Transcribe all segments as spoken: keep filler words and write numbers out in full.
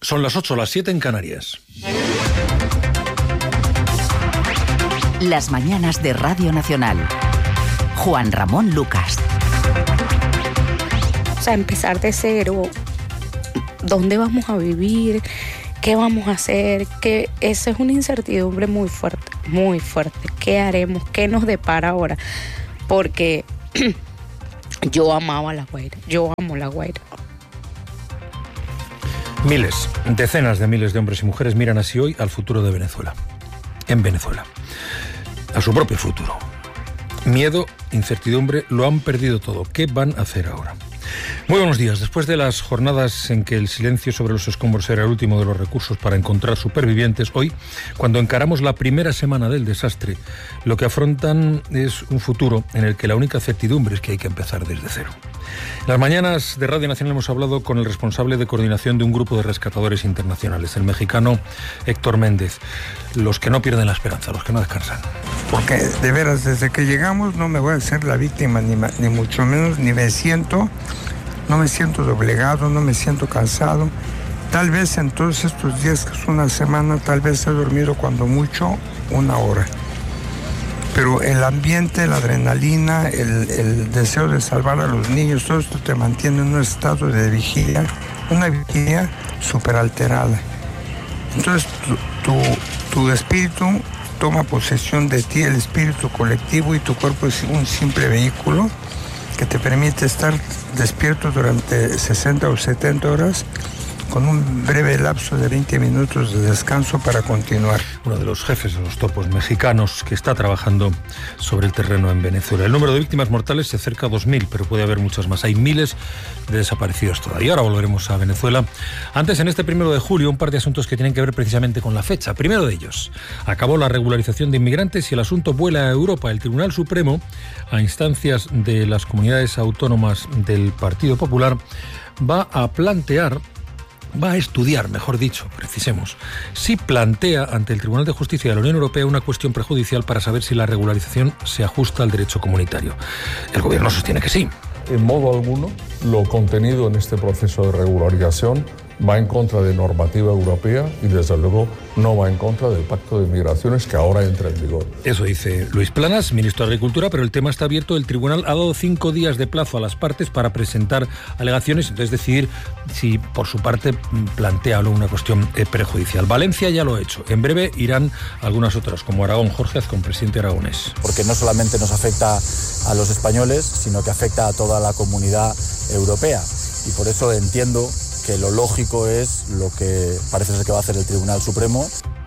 Son las ocho, las siete en Canarias. Las mañanas de Radio Nacional. Juan Ramón Lucas. O sea, empezar de cero. ¿Dónde vamos a vivir? ¿Qué vamos a hacer? Que esa es una incertidumbre muy fuerte, muy fuerte. ¿Qué haremos? ¿Qué nos depara ahora? Porque yo amaba La Guaira, yo amo La Guaira. Miles, decenas de miles de hombres y mujeres miran así hoy al futuro de Venezuela. En Venezuela. A su propio futuro. Miedo, incertidumbre, lo han perdido todo. ¿Qué van a hacer ahora? Muy buenos días. Después de las jornadas en que el silencio sobre los escombros era el último de los recursos para encontrar supervivientes, hoy, cuando encaramos la primera semana del desastre, lo que afrontan es un futuro en el que la única certidumbre es que hay que empezar desde cero. En las mañanas de Radio Nacional hemos hablado con el responsable de coordinación de un grupo de rescatadores internacionales, el mexicano Héctor Méndez. Los que no pierden la esperanza, los que no descansan. Porque de veras, desde que llegamos no me voy a hacer la víctima, ni, ni mucho menos, ni me siento, no me siento doblegado, no me siento cansado. Tal vez en todos estos días, que es una semana, tal vez he dormido cuando mucho una hora. Pero el ambiente, la adrenalina, el, el deseo de salvar a los niños, todo esto te mantiene en un estado de vigilia, una vigilia súper alterada. Entonces tu, tu, tu espíritu toma posesión de ti, el espíritu colectivo, y tu cuerpo es un simple vehículo que te permite estar despierto durante sesenta o setenta horas con un breve lapso de veinte minutos de descanso para continuar. Uno de los jefes de los topos mexicanos que está trabajando sobre el terreno en Venezuela. El número de víctimas mortales se acerca a dos mil, pero puede haber muchas más. Hay miles de desaparecidos todavía. Ahora volveremos a Venezuela. Antes, en este primero de julio, un par de asuntos que tienen que ver precisamente con la fecha. Primero de ellos, acabó la regularización de inmigrantes y el asunto vuela a Europa. El Tribunal Supremo, a instancias de las comunidades autónomas del Partido Popular, va a plantear va a estudiar, mejor dicho, precisemos, si plantea ante el Tribunal de Justicia de la Unión Europea una cuestión prejudicial para saber si la regularización se ajusta al derecho comunitario. El Gobierno sostiene que sí. En modo alguno, lo contenido en este proceso de regularización va en contra de normativa europea y, desde luego, no va en contra del Pacto de Migraciones que ahora entra en vigor. Eso dice Luis Planas, ministro de Agricultura, pero el tema está abierto. El tribunal ha dado cinco días de plazo a las partes para presentar alegaciones, entonces decidir si, por su parte, plantea una cuestión prejudicial. Valencia ya lo ha hecho. En breve irán algunas otras, como Aragón. Jorge Azcón, presidente aragonés. Porque no solamente nos afecta a los españoles, sino que afecta a toda la comunidad europea. Y por eso entiendo que lo lógico es lo que parece ser que va a hacer el Tribunal Supremo.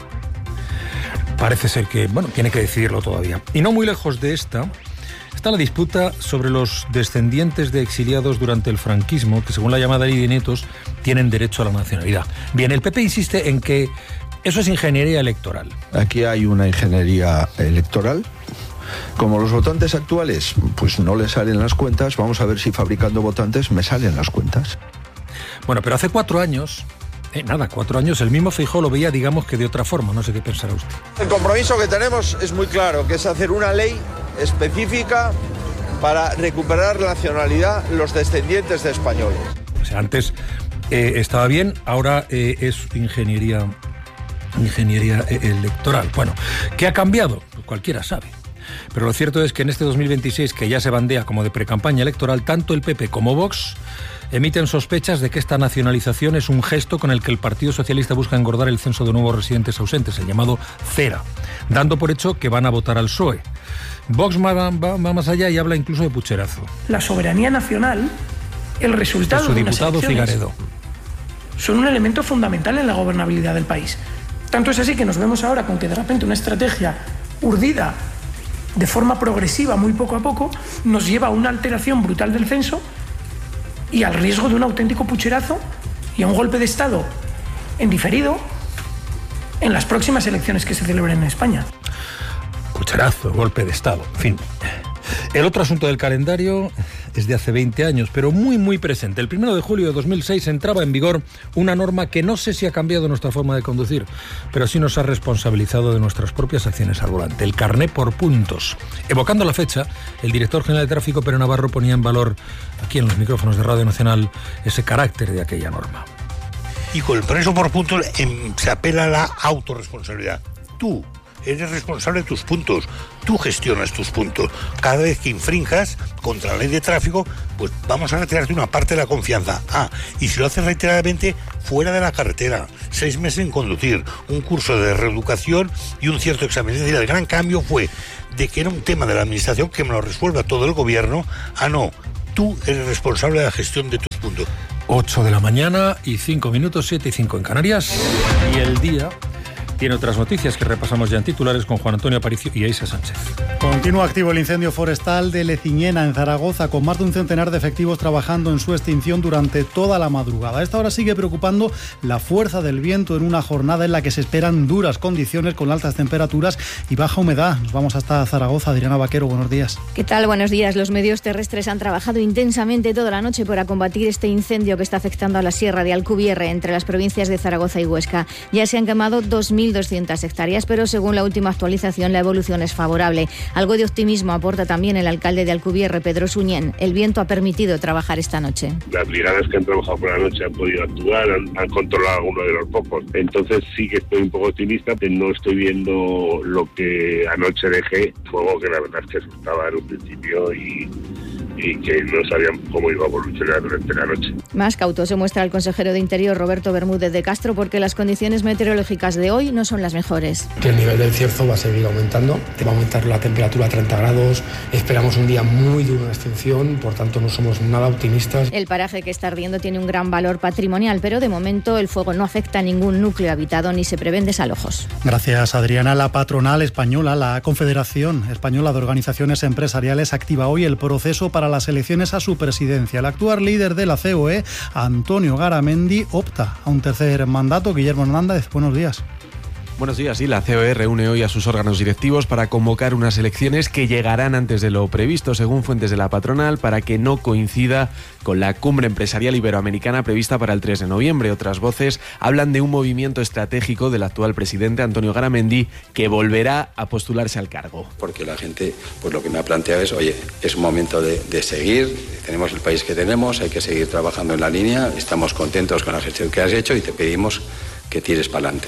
Parece ser que, bueno, tiene que decidirlo todavía. Y no muy lejos de esta está la disputa sobre los descendientes de exiliados durante el franquismo, que según la llamada ley de nietos tienen derecho a la nacionalidad. Bien, el P P insiste en que eso es ingeniería electoral. Aquí hay una ingeniería electoral. Como los votantes actuales, pues no les salen las cuentas, vamos a ver si fabricando votantes me salen las cuentas. Bueno, pero hace cuatro años, eh, nada, cuatro años, el mismo Feijóo lo veía, digamos que de otra forma. No sé qué pensará usted. El compromiso que tenemos es muy claro, que es hacer una ley específica para recuperar la nacionalidad los descendientes de españoles. O sea, antes eh, estaba bien, ahora eh, es ingeniería, ingeniería eh, electoral. Bueno, ¿qué ha cambiado? Pues cualquiera sabe. Pero lo cierto es que en este dos mil veintiséis, que ya se bandea como de precampaña electoral, tanto el P P como Vox emiten sospechas de que esta nacionalización es un gesto con el que el Partido Socialista busca engordar el censo de nuevos residentes ausentes, el llamado CERA, dando por hecho que van a votar al P S O E. Vox va, va, va más allá y habla incluso de pucherazo. La soberanía nacional, el resultado su de unas diputado elecciones, Figaredo, son un elemento fundamental en la gobernabilidad del país. Tanto es así que nos vemos ahora con que de repente una estrategia urdida de forma progresiva, muy poco a poco, nos lleva a una alteración brutal del censo y al riesgo de un auténtico pucherazo y a un golpe de Estado en diferido en las próximas elecciones que se celebren en España. Pucherazo, golpe de Estado, en fin. El otro asunto del calendario es de hace veinte años, pero muy, muy presente. El primero de julio de dos mil seis entraba en vigor una norma que no sé si ha cambiado nuestra forma de conducir, pero sí nos ha responsabilizado de nuestras propias acciones al volante. El carné por puntos. Evocando la fecha, el director general de tráfico, Pere Navarro, ponía en valor aquí en los micrófonos de Radio Nacional ese carácter de aquella norma. Y con el progreso por puntos em, se apela a la autorresponsabilidad. Tú eres responsable de tus puntos, tú gestionas tus puntos. Cada vez que infrinjas contra la ley de tráfico, pues vamos a retirarte una parte de la confianza. Ah, y si lo haces reiteradamente, fuera de la carretera, seis meses en conducir, un curso de reeducación y un cierto examen. Es decir, el gran cambio fue de que era un tema de la administración que me lo resuelva todo el gobierno, a no, tú eres responsable de la gestión de tus puntos. ocho de la mañana y cinco minutos, siete y cinco en Canarias. Y el día tiene otras noticias que repasamos ya en titulares con Juan Antonio Aparicio y Aisa Sánchez. Continúa activo el incendio forestal de Leciñena, en Zaragoza, con más de un centenar de efectivos trabajando en su extinción durante toda la madrugada. A esta hora sigue preocupando la fuerza del viento en una jornada en la que se esperan duras condiciones con altas temperaturas y baja humedad. Nos vamos hasta Zaragoza. Adriana Vaquero, buenos días. ¿Qué tal? Buenos días. Los medios terrestres han trabajado intensamente toda la noche para combatir este incendio que está afectando a la Sierra de Alcubierre, entre las provincias de Zaragoza y Huesca. Ya se han quemado dos mil doscientas hectáreas, pero según la última actualización la evolución es favorable. Algo de optimismo aporta también el alcalde de Alcubierre, Pedro Suñén. El viento ha permitido trabajar esta noche. Las brigadas que han trabajado por la noche han podido actuar, han, han controlado algunos de los pocos. Entonces sí que estoy un poco optimista, pero no estoy viendo lo que anoche dejé, fuego que la verdad es que asustaba en un principio y... y que no sabían cómo iba a evolucionar durante la noche. Más cauto se muestra el consejero de Interior, Roberto Bermúdez de Castro, porque las condiciones meteorológicas de hoy no son las mejores. Que el nivel del cierzo va a seguir aumentando, va a aumentar la temperatura a treinta grados, esperamos un día muy duro de extinción, por tanto no somos nada optimistas. El paraje que está ardiendo tiene un gran valor patrimonial, pero de momento el fuego no afecta a ningún núcleo habitado ni se prevén desalojos. Gracias, Adriana. La patronal española, la Confederación Española de Organizaciones Empresariales, activa hoy el proceso para las elecciones a su presidencia. El actual líder de la C O E, Antonio Garamendi, opta a un tercer mandato. Guillermo Hernández, buenos días. Buenos días. Sí, la C O E reúne hoy a sus órganos directivos para convocar unas elecciones que llegarán antes de lo previsto, según fuentes de la patronal, para que no coincida con la cumbre empresarial iberoamericana prevista para el tres de noviembre. Otras voces hablan de un movimiento estratégico del actual presidente, Antonio Garamendi, que volverá a postularse al cargo. Porque la gente, pues lo que me ha planteado es, oye, es momento de, de seguir, tenemos el país que tenemos, hay que seguir trabajando en la línea, estamos contentos con la gestión que has hecho y te pedimos que tires para adelante.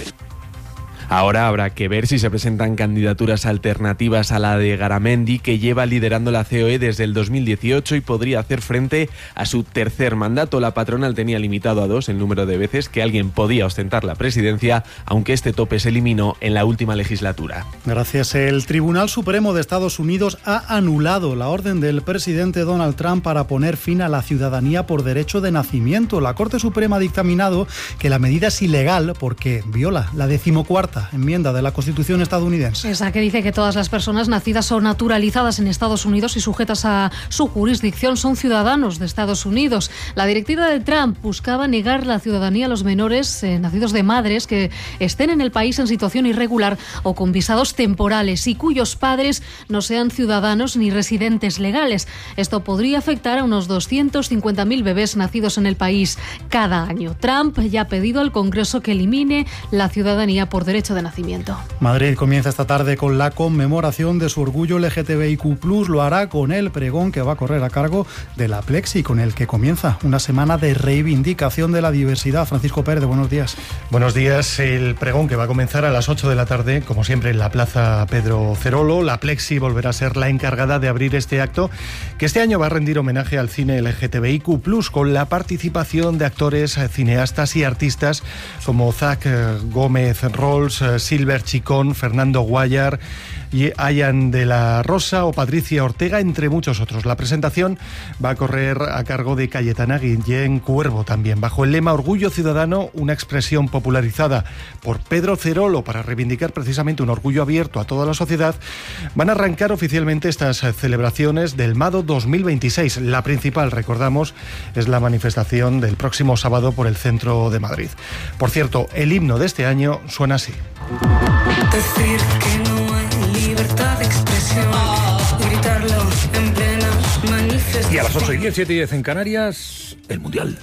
Ahora habrá que ver si se presentan candidaturas alternativas a la de Garamendi, que lleva liderando la C O E desde el dos mil dieciocho y podría hacer frente a su tercer mandato. La patronal tenía limitado a dos el número de veces que alguien podía ostentar la presidencia, aunque este tope se eliminó en la última legislatura. Gracias. El Tribunal Supremo de Estados Unidos ha anulado la orden del presidente Donald Trump para poner fin a la ciudadanía por derecho de nacimiento. La Corte Suprema ha dictaminado que la medida es ilegal porque viola la decimocuarta enmienda de la Constitución estadounidense. Esa que dice que todas las personas nacidas o naturalizadas en Estados Unidos y sujetas a su jurisdicción son ciudadanos de Estados Unidos. La directiva de Trump buscaba negar la ciudadanía a los menores eh, nacidos de madres que estén en el país en situación irregular o con visados temporales y cuyos padres no sean ciudadanos ni residentes legales. Esto podría afectar a unos doscientos cincuenta mil bebés nacidos en el país cada año. Trump ya ha pedido al Congreso que elimine la ciudadanía por derecho de nacimiento. Madrid comienza esta tarde con la conmemoración de su orgullo L G T B I Q plus. Lo hará con el pregón que va a correr a cargo de la Plexi, con el que comienza una semana de reivindicación de la diversidad. Francisco Pérez, buenos días. Buenos días. El pregón que va a comenzar a las ocho de la tarde, como siempre, en la Plaza Pedro Cerolo. La Plexi volverá a ser la encargada de abrir este acto, que este año va a rendir homenaje al cine L G T B I Q plus, con la participación de actores, cineastas y artistas como Zach Gómez Rolls, Silver Chicón, Fernando Guayar, y Ayan de la Rosa o Patricia Ortega, entre muchos otros. La presentación va a correr a cargo de Cayetana Guillén Cuervo también, bajo el lema Orgullo Ciudadano, una expresión popularizada por Pedro Cerolo para reivindicar precisamente un orgullo abierto a toda la sociedad. Van a arrancar oficialmente estas celebraciones del Mado dos mil veintiséis. La principal, recordamos, es la manifestación del próximo sábado por el centro de Madrid. Por cierto, el himno de este año suena así. Decir que no hay libertad de expresión, gritarlo en plena manifestación. Y a las ocho y diez, siete y diez en Canarias, el Mundial.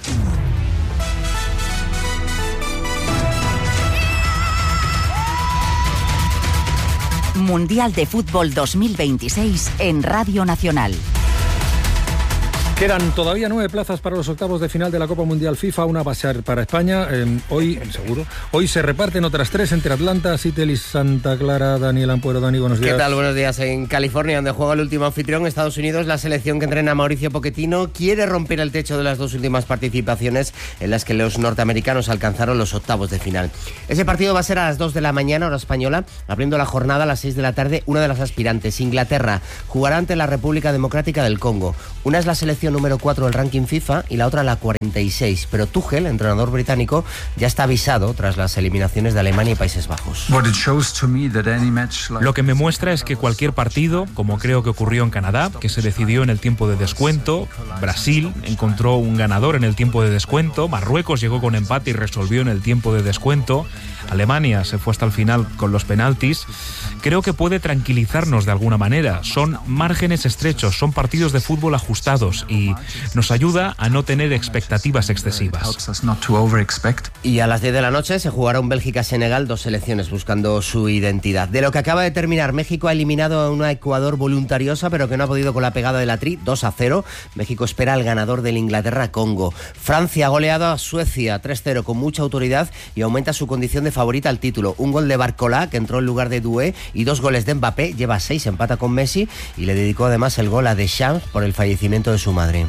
Mundial de Fútbol dos mil veintiséis en Radio Nacional. Quedan todavía nueve plazas para los octavos de final de la Copa Mundial FIFA. Una va a ser para España, eh, hoy, seguro. Hoy se reparten otras tres entre Atlanta, Seattle y Santa Clara. Daniel Ampuero, Dani, buenos días. ¿Qué tal? Buenos días. En California, donde juega el último anfitrión, Estados Unidos, la selección que entrena Mauricio Pochettino quiere romper el techo de las dos últimas participaciones en las que los norteamericanos alcanzaron los octavos de final. Ese partido va a ser a las dos de la mañana, hora española, abriendo la jornada a las seis de la tarde. Una de las aspirantes, Inglaterra, jugará ante la República Democrática del Congo. Una es la selección número cuatro del ranking FIFA y la otra la cuarenta y seis. Pero Tuchel, entrenador británico, ya está avisado tras las eliminaciones de Alemania y Países Bajos. Lo que me muestra es que cualquier partido, como creo que ocurrió en Canadá, que se decidió en el tiempo de descuento, Brasil encontró un ganador en el tiempo de descuento, Marruecos llegó con empate y resolvió en el tiempo de descuento, Alemania se fue hasta el final con los penaltis, creo que puede tranquilizarnos de alguna manera. Son márgenes estrechos, son partidos de fútbol ajustados y nos ayuda a no tener expectativas excesivas. Y a las diez de la noche se jugará un Bélgica-Senegal, dos selecciones buscando su identidad. De lo que acaba de terminar, México ha eliminado a una Ecuador voluntariosa, pero que no ha podido con la pegada de la Tri, dos a cero. México espera al ganador del Inglaterra-Congo. Francia ha goleado a Suecia tres cero con mucha autoridad y aumenta su condición de favorita al título. Un gol de Barcola, que entró en lugar de Doué, y dos goles de Mbappé, lleva seis, empata con Messi y le dedicó además el gol a Deschamps por el fallecimiento de su madre.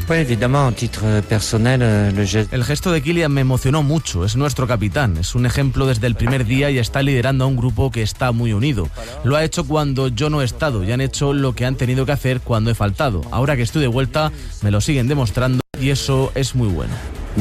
El gesto de Kylian me emocionó mucho, es nuestro capitán, es un ejemplo desde el primer día y está liderando a un grupo que está muy unido. Lo ha hecho cuando yo no he estado y han hecho lo que han tenido que hacer cuando he faltado. Ahora que estoy de vuelta, me lo siguen demostrando y eso es muy bueno.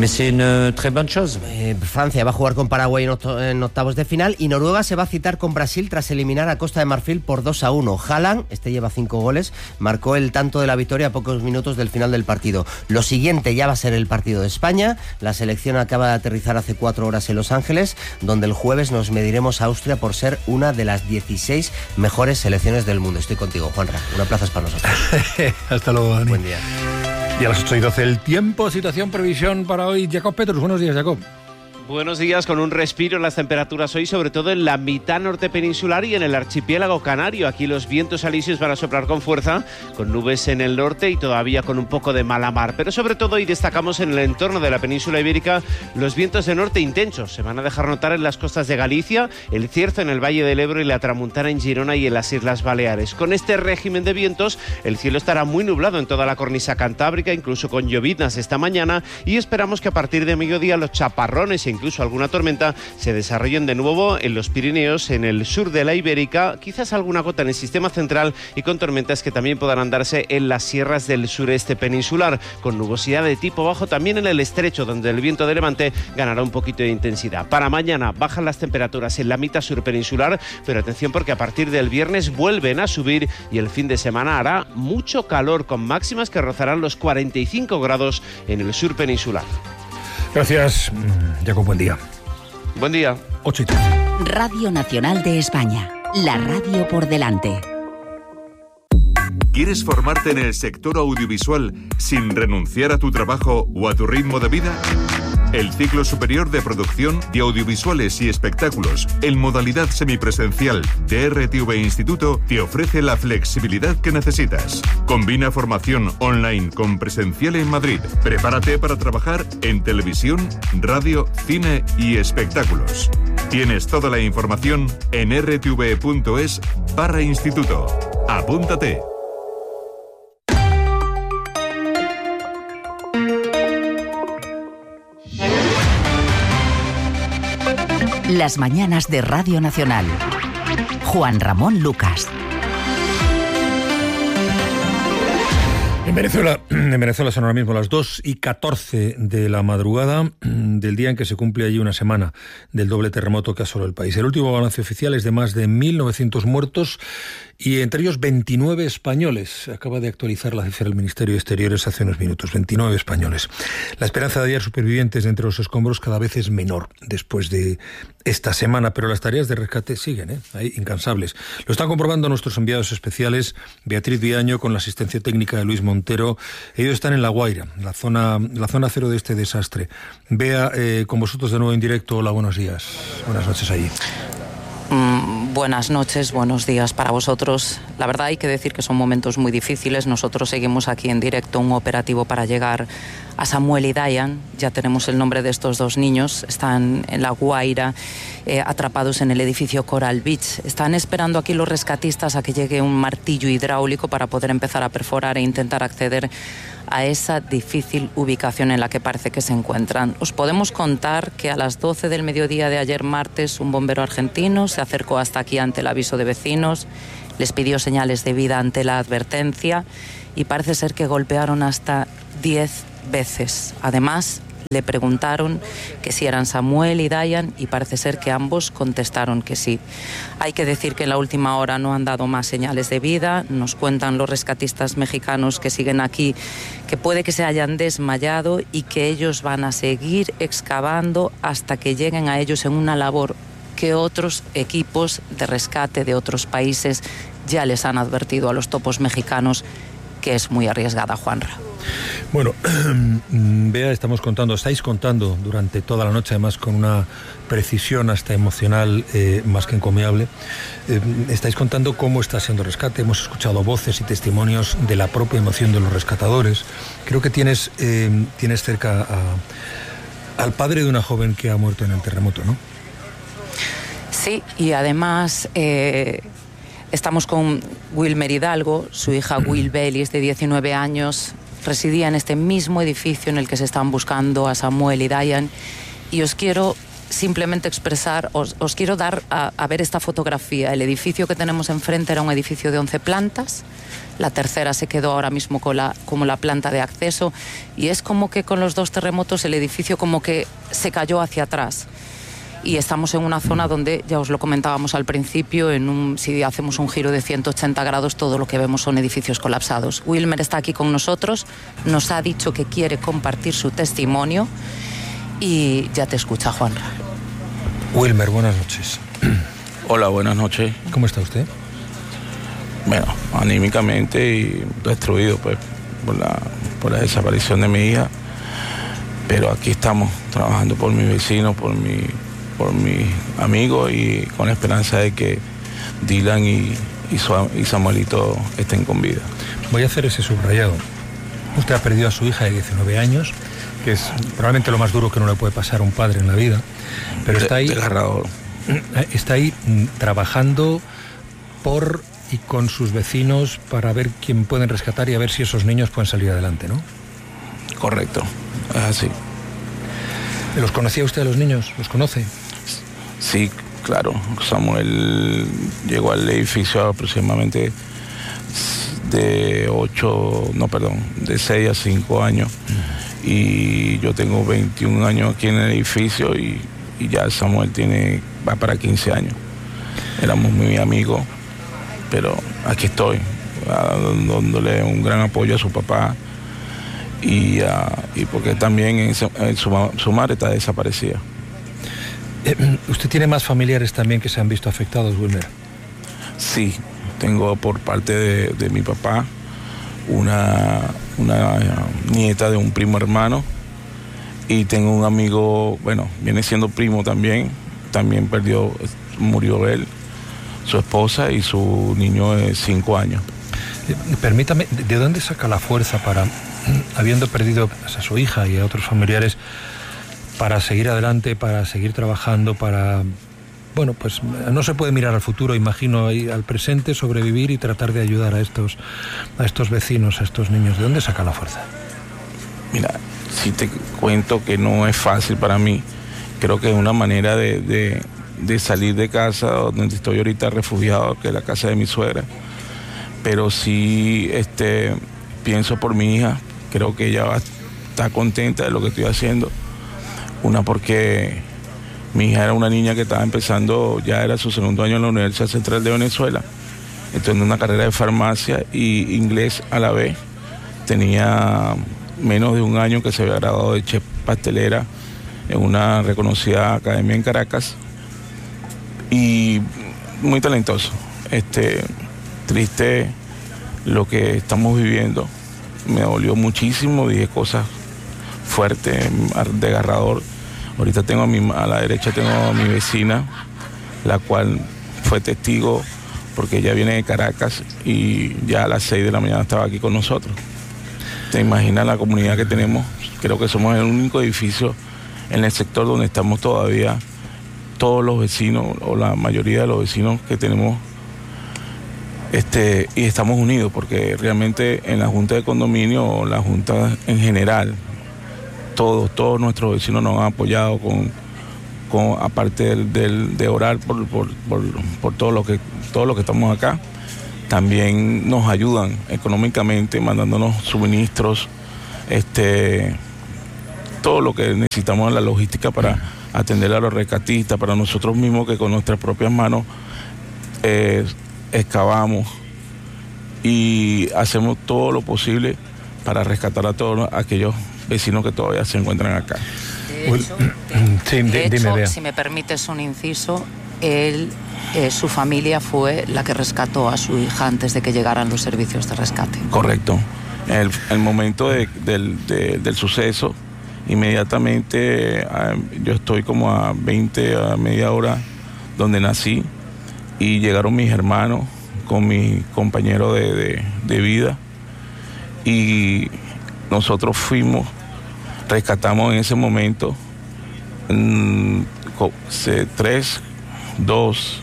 Eh, Francia va a jugar con Paraguay en, octo- en octavos de final y Noruega se va a citar con Brasil tras eliminar a Costa de Marfil por dos a uno. Haaland, este lleva cinco goles, marcó el tanto de la victoria a pocos minutos del final del partido. Lo siguiente ya va a ser el partido de España. La selección acaba de aterrizar hace cuatro horas en Los Ángeles, donde el jueves nos mediremos a Austria por ser una de las dieciséis mejores selecciones del mundo. Estoy contigo, Juanra. Una plaza es para nosotros. Hasta luego, Dani. Buen día. Y a las ocho y doce el tiempo, situación, previsión para hoy. Jacob Petrus, buenos días, Jacob. Buenos días, con un respiro en las temperaturas hoy, sobre todo en la mitad norte peninsular y en el archipiélago canario. Aquí los vientos alisios van a soplar con fuerza, con nubes en el norte y todavía con un poco de mala mar. Pero sobre todo hoy destacamos en el entorno de la península ibérica los vientos de norte intensos. Se van a dejar notar en las costas de Galicia, el cierzo en el Valle del Ebro y la tramuntana en Girona y en las Islas Baleares. Con este régimen de vientos, el cielo estará muy nublado en toda la cornisa cantábrica, incluso con lloviznas esta mañana, y esperamos que a partir de mediodía los chaparrones e incluso alguna tormenta se desarrollen de nuevo en los Pirineos, en el sur de la Ibérica, quizás alguna gota en el sistema central y con tormentas que también podrán darse en las sierras del sureste peninsular, con nubosidad de tipo bajo también en el estrecho, donde el viento de levante ganará un poquito de intensidad. Para mañana bajan las temperaturas en la mitad sur peninsular, pero atención porque a partir del viernes vuelven a subir y el fin de semana hará mucho calor, con máximas que rozarán los cuarenta y cinco grados en el sur peninsular. Gracias, Jacob, buen día. Buen día. ocho y trece. Radio Nacional de España, la radio por delante. ¿Quieres formarte en el sector audiovisual sin renunciar a tu trabajo o a tu ritmo de vida? El ciclo superior de producción de audiovisuales y espectáculos en modalidad semipresencial de R T V Instituto te ofrece la flexibilidad que necesitas. Combina formación online con presencial en Madrid. Prepárate para trabajar en televisión, radio, cine y espectáculos. Tienes toda la información en r t v punto es barra instituto. Apúntate. Las mañanas de Radio Nacional. Juan Ramón Lucas. En Venezuela, en Venezuela son ahora mismo las dos y catorce de la madrugada del día en que se cumple allí una semana del doble terremoto que asoló el país. El último balance oficial es de más de mil novecientos muertos y entre ellos veintinueve españoles. Acaba de actualizar la cifra del Ministerio de Exteriores hace unos minutos. veintinueve españoles. La esperanza de hallar supervivientes entre los escombros cada vez es menor después de esta semana, pero las tareas de rescate siguen, ¿eh? Ahí, incansables. Lo están comprobando nuestros enviados especiales, Beatriz Viaño, con la asistencia técnica de Luis Montero. Ellos están en La Guaira, la zona, la zona cero de este desastre. Bea, eh, con vosotros de nuevo en directo. Hola, buenos días. Buenas noches allí. Mm, buenas noches, buenos días para vosotros. La verdad hay que decir que son momentos muy difíciles. Nosotros seguimos aquí en directo un operativo para llegar a Samuel y Dayan. Ya tenemos el nombre de estos dos niños. Están en La Guaira, eh, atrapados en el edificio Coral Beach. Están esperando aquí los rescatistas a que llegue un martillo hidráulico para poder empezar a perforar e intentar acceder a esa difícil ubicación en la que parece que se encuentran. Os podemos contar que a las doce del mediodía de ayer martes un bombero argentino se acercó hasta aquí ante el aviso de vecinos, les pidió señales de vida ante la advertencia y parece ser que golpearon hasta diez veces. Además, le preguntaron que si eran Samuel y Dayan y parece ser que ambos contestaron que sí. Hay que decir que en la última hora no han dado más señales de vida. Nos cuentan los rescatistas mexicanos que siguen aquí que puede que se hayan desmayado y que ellos van a seguir excavando hasta que lleguen a ellos en una labor que otros equipos de rescate de otros países ya les han advertido a los topos mexicanos que es muy arriesgada, Juanra. Bueno, Bea, estamos contando, estáis contando durante toda la noche, además con una precisión hasta emocional eh, más que encomiable. Eh, estáis contando cómo está siendo el rescate. Hemos escuchado voces y testimonios de la propia emoción de los rescatadores. Creo que tienes, eh, tienes cerca a, al padre de una joven que ha muerto en el terremoto, ¿no? Sí, y además eh, estamos con Wilmer Hidalgo, su hija Will Bellis, de diecinueve años, residía en este mismo edificio en el que se están buscando a Samuel y Dayan, y os quiero simplemente expresar, os, os quiero dar a, a ver esta fotografía. El edificio que tenemos enfrente era un edificio de once plantas, la tercera se quedó ahora mismo con la, como la planta de acceso, y es como que con los dos terremotos el edificio como que se cayó hacia atrás. Y estamos en una zona donde, ya os lo comentábamos al principio, en un, si hacemos un giro de ciento ochenta grados, todo lo que vemos son edificios colapsados. Wilmer está aquí con nosotros, nos ha dicho que quiere compartir su testimonio y ya te escucha, Juan. Wilmer, buenas noches. Hola, buenas noches. ¿Cómo está usted? Bueno, anímicamente y destruido pues por la, por la desaparición de mi hija, pero aquí estamos trabajando por mis vecinos, por mi... por mis amigos y con la esperanza de que Dylan y, y, su, y Samuelito estén con vida. Voy a hacer ese subrayado. Usted ha perdido a su hija de diecinueve años, que es probablemente lo más duro que no le puede pasar a un padre en la vida, pero está ahí, desgarrador. Está ahí trabajando por y con sus vecinos para ver quién pueden rescatar y a ver si esos niños pueden salir adelante, ¿no? Correcto, es así. ¿Los conocía usted a los niños? ¿Los conoce? Sí, claro. Samuel llegó al edificio aproximadamente de ocho, no, perdón, de seis a cinco años. Uh-huh. Y yo tengo veintiún años aquí en el edificio y, y ya Samuel tiene, va para quince años. Éramos muy amigos, pero aquí estoy, dándole un gran apoyo a su papá. Y, uh, y porque también en su, en su, su madre está desaparecida. Eh, ¿Usted tiene más familiares también que se han visto afectados, Wilmer? Sí, tengo por parte de, de mi papá una, una nieta de un primo hermano y tengo un amigo, bueno, viene siendo primo también, también perdió, murió él, su esposa y su niño de cinco años. Eh, permítame, ¿de dónde saca la fuerza para, habiendo perdido a su hija y a otros familiares, para seguir adelante, para seguir trabajando, para... Bueno, pues no se puede mirar al futuro, imagino, al presente, sobrevivir y tratar de ayudar a estos, a estos vecinos, a estos niños? ¿De dónde saca la fuerza? Mira, si te cuento que no es fácil para mí, creo que es una manera de, de, de salir de casa, donde estoy ahorita refugiado, que es la casa de mi suegra. Pero sí este, pienso por mi hija, creo que ella va a estar contenta de lo que estoy haciendo. Una porque mi hija era una niña que estaba empezando, ya era su segundo año en la Universidad Central de Venezuela, entonces una carrera de farmacia y inglés a la vez. Tenía menos de un año que se había graduado de chef pastelera en una reconocida academia en Caracas y muy talentoso. Este, triste lo que estamos viviendo, me dolió muchísimo, dije cosas fuertes, desgarrador. Ahorita tengo a, mi, a la derecha tengo a mi vecina, la cual fue testigo porque ella viene de Caracas y ya a las seis de la mañana estaba aquí con nosotros. ¿Te imaginas la comunidad que tenemos? Creo que somos el único edificio en el sector donde estamos todavía todos los vecinos o la mayoría de los vecinos que tenemos este, y estamos unidos, porque realmente en la Junta de Condominio o la Junta en general, todos, todos nuestros vecinos nos han apoyado con, con aparte del, del, de orar por, por, por, por todo lo que, todo lo que estamos acá, también nos ayudan económicamente mandándonos suministros, este, todo lo que necesitamos en la logística para atender a los rescatistas, para nosotros mismos que con nuestras propias manos eh, excavamos y hacemos todo lo posible para rescatar a todos aquellos vecinos que todavía se encuentran acá. De hecho, de, de hecho dime, si me permites un inciso, él, eh, su familia fue la que rescató a su hija antes de que llegaran los servicios de rescate. Correcto. El, el momento de, del, de, del suceso, inmediatamente eh, yo estoy como a veinte, a media hora donde nací, y llegaron mis hermanos con mi compañero de, de, de vida y nosotros fuimos, rescatamos en ese momento mmm, tres, dos,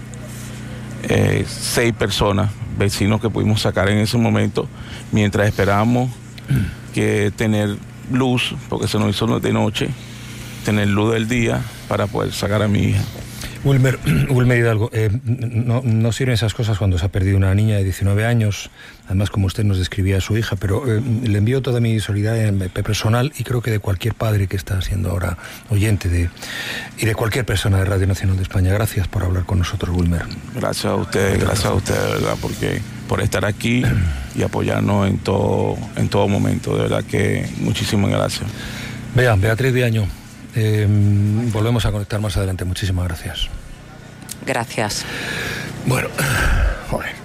eh, seis personas, vecinos que pudimos sacar en ese momento mientras esperábamos que tener luz, porque se nos hizo de noche, tener luz del día para poder sacar a mi hija. Wilmer, Wilmer Hidalgo, eh, no, no sirven esas cosas cuando se ha perdido una niña de diecinueve años, además como usted nos describía a su hija, pero eh, le envío toda mi solidaridad personal y creo que de cualquier padre que está siendo ahora oyente de, y de cualquier persona de Radio Nacional de España. Gracias por hablar con nosotros, Wilmer. Gracias a ustedes, gracias a ustedes, de verdad, porque por estar aquí y apoyarnos en todo, en todo momento, de verdad que muchísimas gracias. Vean, Beatriz Viaño. Eh, volvemos a conectar más adelante. Muchísimas gracias. Gracias. Bueno, joder.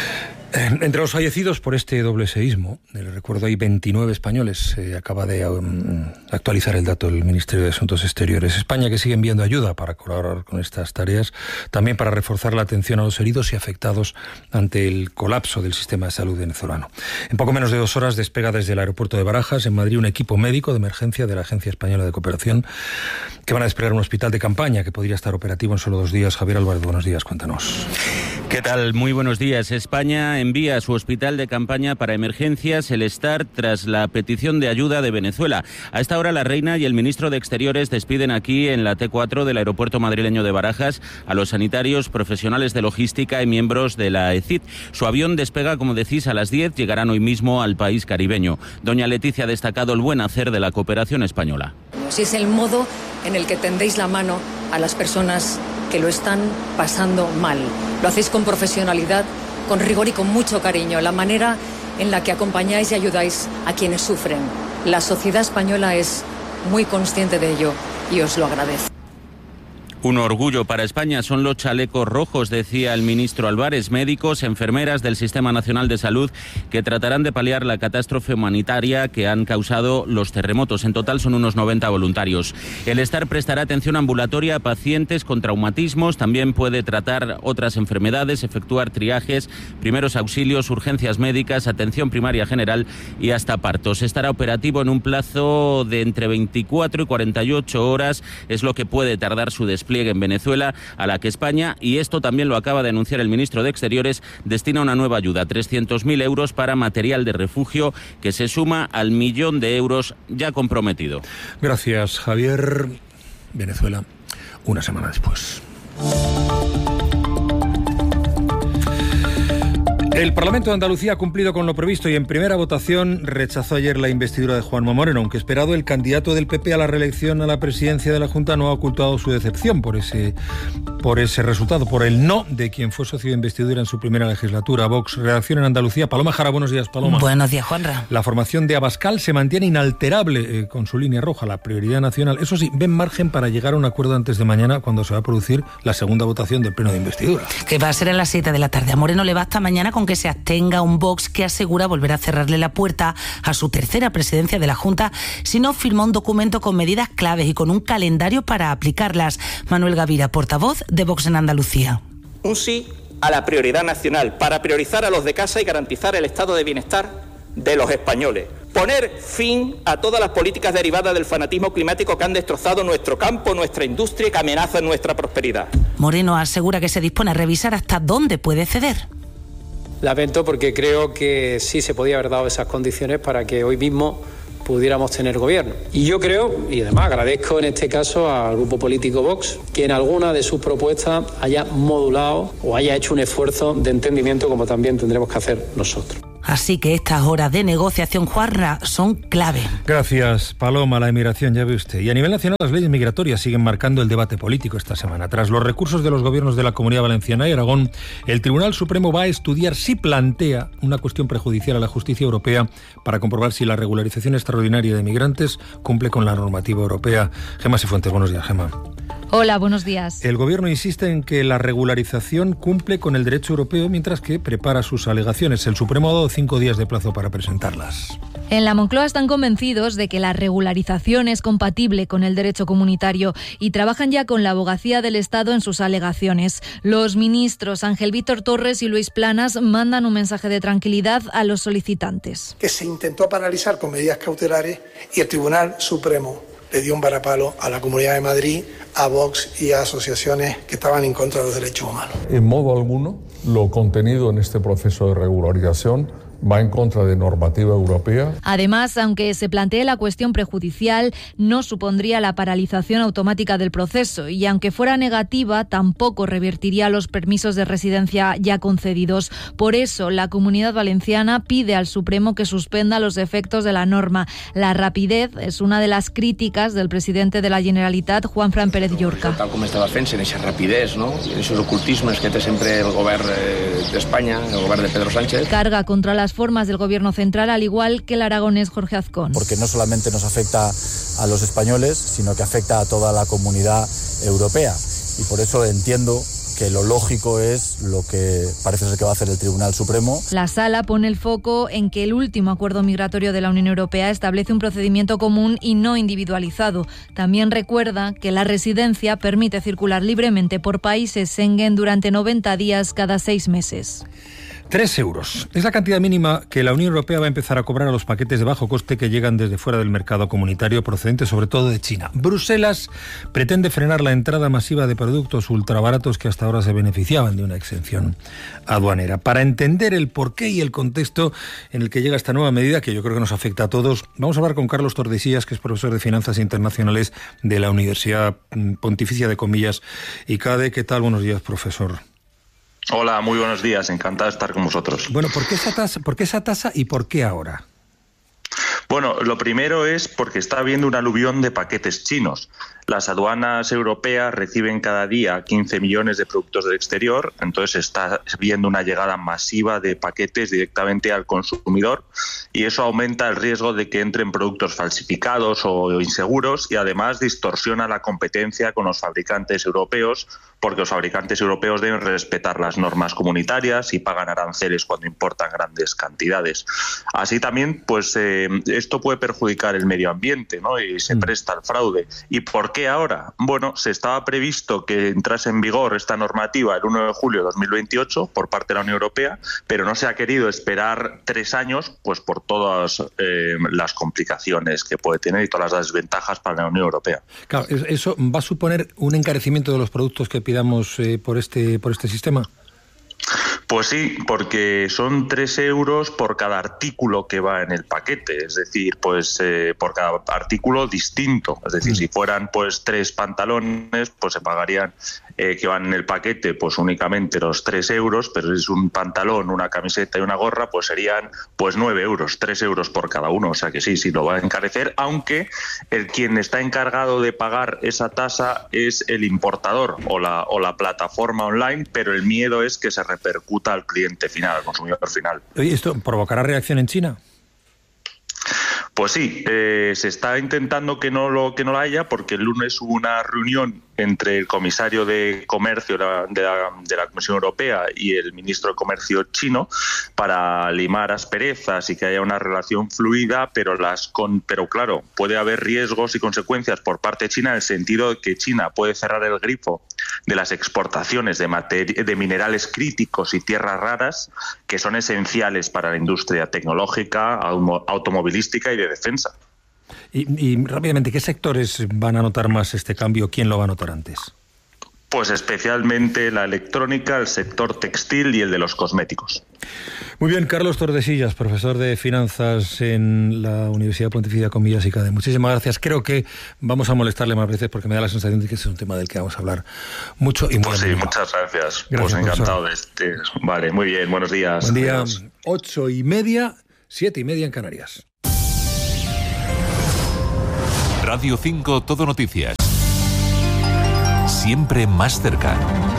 Entre los fallecidos por este doble seísmo, le recuerdo, hay veintinueve españoles. Eh, acaba de um, actualizar el dato del Ministerio de Asuntos Exteriores. España, que sigue enviando ayuda para colaborar con estas tareas, también para reforzar la atención a los heridos y afectados ante el colapso del sistema de salud venezolano. En poco menos de dos horas despega desde el aeropuerto de Barajas, en Madrid, un equipo médico de emergencia de la Agencia Española de Cooperación, que van a desplegar un hospital de campaña que podría estar operativo en solo dos días. Javier Álvarez, buenos días, cuéntanos. ¿Qué tal? Muy buenos días. España envía su hospital de campaña para emergencias, el STAR, tras la petición de ayuda de Venezuela. A esta hora la reina y el ministro de Exteriores despiden aquí en la T cuatro del aeropuerto madrileño de Barajas a los sanitarios, profesionales de logística y miembros de la E C I D. Su avión despega, como decís, a las diez, llegarán hoy mismo al país caribeño. Doña Leticia ha destacado el buen hacer de la cooperación española. Si es el modo en el que tendéis la mano a las personas que lo están pasando mal. Lo hacéis con profesionalidad, con rigor y con mucho cariño. La manera en la que acompañáis y ayudáis a quienes sufren. La sociedad española es muy consciente de ello y os lo agradezco. Un orgullo para España son los chalecos rojos, decía el ministro Álvarez, médicos, enfermeras del Sistema Nacional de Salud que tratarán de paliar la catástrofe humanitaria que han causado los terremotos. En total son unos noventa voluntarios. El STAR prestará atención ambulatoria a pacientes con traumatismos, también puede tratar otras enfermedades, efectuar triajes, primeros auxilios, urgencias médicas, atención primaria general y hasta partos. Estará operativo en un plazo de entre veinticuatro y cuarenta y ocho horas, es lo que puede tardar su despliegue en Venezuela, a la que España, y esto también lo acaba de anunciar el ministro de Exteriores, destina una nueva ayuda, trescientos mil euros para material de refugio, que se suma al millón de euros ya comprometido. Gracias, Javier. Venezuela, una semana después. El Parlamento de Andalucía ha cumplido con lo previsto y en primera votación rechazó ayer la investidura de Juanma Moreno. Aunque esperado, el candidato del P P a la reelección a la presidencia de la Junta no ha ocultado su decepción por ese, por ese resultado, por el no de quien fue socio de investidura en su primera legislatura. Vox, reacción en Andalucía. Paloma Jara, buenos días, Paloma. Buenos días, Juanra. La formación de Abascal se mantiene inalterable eh, con su línea roja, la prioridad nacional. Eso sí, ven margen para llegar a un acuerdo antes de mañana, cuando se va a producir la segunda votación del pleno de investidura. Que va a ser a las siete de la tarde. A Moreno le basta mañana con que se abstenga un Vox que asegura volver a cerrarle la puerta a su tercera presidencia de la Junta si no firma un documento con medidas claves y con un calendario para aplicarlas. Manuel Gavira, portavoz de Vox en Andalucía. Un sí a la prioridad nacional, para priorizar a los de casa y garantizar el estado de bienestar de los españoles. Poner fin a todas las políticas derivadas del fanatismo climático que han destrozado nuestro campo, nuestra industria y que amenazan nuestra prosperidad. Moreno asegura que se dispone a revisar hasta dónde puede ceder. Lamento porque creo que sí se podía haber dado esas condiciones para que hoy mismo pudiéramos tener gobierno. Y yo creo, y además agradezco en este caso al grupo político Vox, que en alguna de sus propuestas haya modulado o haya hecho un esfuerzo de entendimiento, como también tendremos que hacer nosotros. Así que estas horas de negociación, Juanra, son clave. Gracias, Paloma. La emigración, ya ve usted. Y a nivel nacional, las leyes migratorias siguen marcando el debate político esta semana. Tras los recursos de los gobiernos de la Comunidad Valenciana y Aragón, el Tribunal Supremo va a estudiar si plantea una cuestión prejudicial a la justicia europea para comprobar si la regularización extraordinaria de migrantes cumple con la normativa europea. Gemma Sifuentes, buenos días, Gemma. Hola, buenos días. El Gobierno insiste en que la regularización cumple con el derecho europeo mientras que prepara sus alegaciones. El Supremo ha dado cinco días de plazo para presentarlas. En la Moncloa están convencidos de que la regularización es compatible con el derecho comunitario y trabajan ya con la Abogacía del Estado en sus alegaciones. Los ministros Ángel Víctor Torres y Luis Planas mandan un mensaje de tranquilidad a los solicitantes. Que se intentó paralizar con medidas cautelares y el Tribunal Supremo le dio un varapalo a la Comunidad de Madrid, a Vox y a asociaciones que estaban en contra de los derechos humanos. En modo alguno, lo contenido en este proceso de regularización va en contra de normativa europea. Además, aunque se plantee la cuestión prejudicial, no supondría la paralización automática del proceso y aunque fuera negativa, tampoco revertiría los permisos de residencia ya concedidos. Por eso, la Comunidad Valenciana pide al Supremo que suspenda los efectos de la norma. La rapidez es una de las críticas del presidente de la Generalitat, Juanfran Pérez Llorca. Tal com estava fent, en esa rapidez, no? I en esos ocultismes que té sempre el govern d'Espanya, el govern de Pedro Sánchez. Carga contra las formas del Gobierno central, al igual que el aragonés Jorge Azcón. Porque no solamente nos afecta a los españoles, sino que afecta a toda la comunidad europea. Y por eso entiendo que lo lógico es lo que parece ser que va a hacer el Tribunal Supremo. La Sala pone el foco en que el último acuerdo migratorio de la Unión Europea establece un procedimiento común y no individualizado. También recuerda que la residencia permite circular libremente por países Schengen durante noventa días cada seis meses. Tres euros. Es la cantidad mínima que la Unión Europea va a empezar a cobrar a los paquetes de bajo coste que llegan desde fuera del mercado comunitario, procedentes sobre todo de China. Bruselas pretende frenar la entrada masiva de productos ultrabaratos que hasta ahora se beneficiaban de una exención aduanera. Para entender el porqué y el contexto en el que llega esta nueva medida, que yo creo que nos afecta a todos, vamos a hablar con Carlos Tordesillas, que es profesor de Finanzas Internacionales de la Universidad Pontificia de Comillas I C A D E. ¿Qué tal? Buenos días, profesor. Hola, muy buenos días, encantado de estar con vosotros. Bueno, ¿por qué esa tasa, por qué esa tasa y por qué ahora? Bueno, lo primero es porque está habiendo un aluvión de paquetes chinos. Las aduanas europeas reciben cada día quince millones de productos del exterior, entonces está viendo una llegada masiva de paquetes directamente al consumidor y eso aumenta el riesgo de que entren productos falsificados o inseguros y además distorsiona la competencia con los fabricantes europeos, porque los fabricantes europeos deben respetar las normas comunitarias y pagan aranceles cuando importan grandes cantidades. Así también, pues eh, esto puede perjudicar el medio ambiente, ¿no? Y se presta al fraude. ¿Y por qué ahora? Bueno, se estaba previsto que entrase en vigor esta normativa el uno de julio de dos mil veintiocho por parte de la Unión Europea, pero no se ha querido esperar tres años, pues por todas eh, las complicaciones que puede tener y todas las desventajas para la Unión Europea. Claro, ¿eso va a suponer un encarecimiento de los productos que pidamos eh, por este por este sistema? Pues sí, porque son tres euros por cada artículo que va en el paquete, es decir, pues eh, por cada artículo distinto. Es decir, mm. si fueran pues tres pantalones, pues se pagarían eh, que van en el paquete pues únicamente los tres euros, pero si es un pantalón, una camiseta y una gorra, pues serían pues nueve euros, tres euros por cada uno. O sea que sí, sí lo va a encarecer, aunque el quien está encargado de pagar esa tasa es el importador o la, o la plataforma online, pero el miedo es que se repercuta al cliente final, al consumidor final. ¿Y esto provocará reacción en China? Pues sí, eh, se está intentando que no lo que no la haya, porque el lunes hubo una reunión entre el comisario de Comercio de la, de, la, de la Comisión Europea y el ministro de Comercio chino para limar asperezas y que haya una relación fluida, pero las con, pero claro, puede haber riesgos y consecuencias por parte de China, en el sentido de que China puede cerrar el grifo de las exportaciones de, materi- de minerales críticos y tierras raras que son esenciales para la industria tecnológica, automovilística y de defensa. Y, y rápidamente, ¿qué sectores van a notar más este cambio? ¿Quién lo va a notar antes? Pues especialmente la electrónica, el sector textil y el de los cosméticos. Muy bien, Carlos Tordesillas, profesor de Finanzas en la Universidad Pontificia Comillas y Cade. Muchísimas gracias. Creo que vamos a molestarle más veces porque me da la sensación de que es un tema del que vamos a hablar mucho y muy Pues sí, bien. muchas gracias. Gracias, pues encantado profesor. de este. Vale, muy bien, buenos días. Buen día, Adiós. ocho y media, siete y media en Canarias. Radio cinco Todo Noticias. Siempre más cerca.